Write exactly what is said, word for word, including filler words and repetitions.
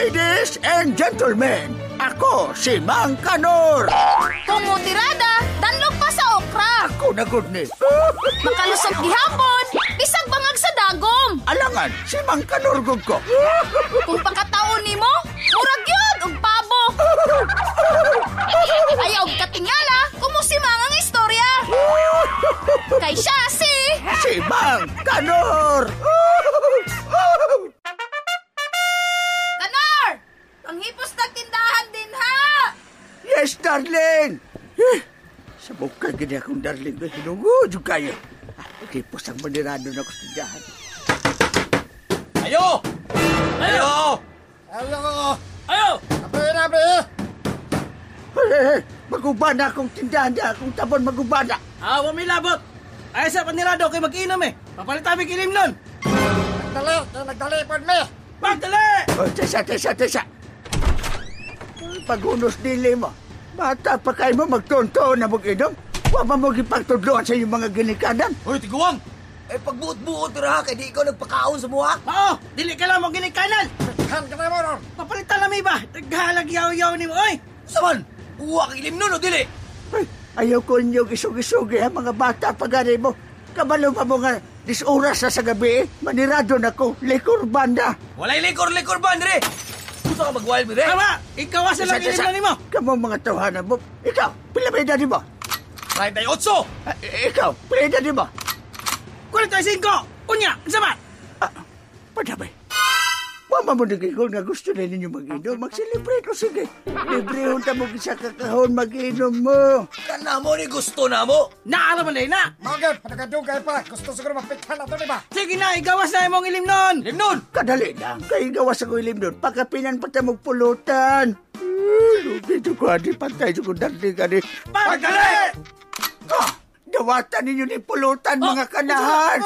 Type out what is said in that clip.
Ladies and gentlemen, ako si Mang Kanor. Kung mutirada, danlog pa sa okra. Ako na good ni. Makalusog gihapon, bisag bangag sa dagom. Alangan, si Mang Kanor gud ko. Kung pagkataon nimo, murag yun, og pabo. Ayaw og katingala, kumusimang ang istorya. Kay siya si... Si Mang Kanor. Kanor! Panghipos nagtindahan din, ha? Yes, darling. Eh, sa buka gini akong darling. Hinungod yung kayo. Kipos ang manirado na kustidahan. Ayo! Ayo! Ayo! Ayo! Abre na, abre! Eh, magubana akong tindahan niya. Akong tabon magubana. Ah, wamilabot! Ay sa panirado kay mag-inom eh. Papalitan mi kilim nun. Nagdali! Nagdali po me! Pagdali! Oh, tesa, tesa, tesa. Pagunos dili mo. Bata pa kayo mo magtonto na mag-inom. Huwag mo magipagtudloan sa iyong mga ginikanan. Hoy, tiguwang! Eh, pagbuot-buot ra, kaya di ikaw nagpakaon sa buha. Oo, dili ka lang mong ginikanan. Han ka na mo ron! Papalitan lang mi ba? Naghalag yaw-yaw ni mo, oy! Saman, uwa kang ilim nun o dili? Ay, ayaw ko niyo isug-isugi ang mga bata pagani mo. Kabalo pa mo nga dis oras sa sa gabi eh. Manirado na ko. Likor banda. Walay likor-likor ba, Andre? Gusto ka mag-wild me, Tama! Ikaw asa lang Tesa, tesa. kilim mo. Kamu mga tawhanan mo. Ikaw, pila ba edad mo? thirty-eight! Ah, ikaw, pila edad mo? Kulito ay singko! Unya, sama! Ah, padabay. Wama mo nagigol nga gusto na ninyo mag-inom. Mag-celebrate o sige. Librehon ta mo sa kakahon mag-inom mo. Kana mo ni gusto na mo. Naara man na na! Mga panagadugay pa! Gusto siguro mapikhan na to, di ba? Sige na, igawas na imong ilim nun! Ilim nun! Kadali lang. Kaya gawas ako ilim doon. Pagkapinan pa tayo magpulutan. Ay, lugi ko adi. Pantay ko dati ka di. Pagdali! Ah, dawatan ninyo ni pulutan mga kanahan.